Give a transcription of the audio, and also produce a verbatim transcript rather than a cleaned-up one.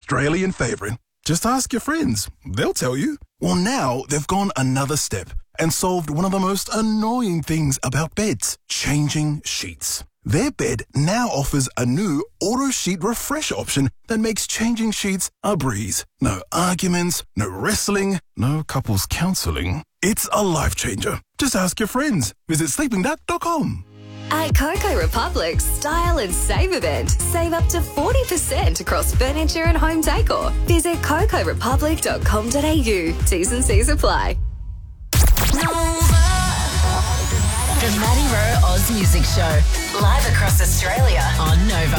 Australian favourite. Just ask your friends. They'll tell you. Well, now they've gone another step and solved one of the most annoying things about beds, changing sheets. Their bed now offers a new auto sheet refresh option that makes changing sheets a breeze. No arguments, no wrestling, no couples counselling. It's a life changer. Just ask your friends. Visit sleeping duck dot com. At Coco Republic's Style and Save event, save up to forty percent across furniture and home decor. Visit coco republic dot com dot a u. T's and C's apply. The Matty Rowe Oz Music Show, live across Australia on Nova.